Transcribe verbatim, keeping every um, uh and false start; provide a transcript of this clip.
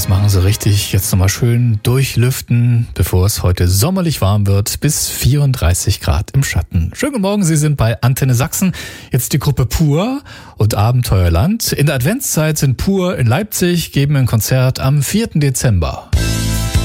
das machen Sie richtig. Jetzt nochmal schön durchlüften, bevor es heute sommerlich warm wird, bis vierunddreißig Grad im Schatten. Schönen guten Morgen, Sie sind bei Antenne Sachsen. Jetzt die Gruppe Pur und Abenteuerland. In der Adventszeit sind Pur in Leipzig, geben ein Konzert am vierten Dezember.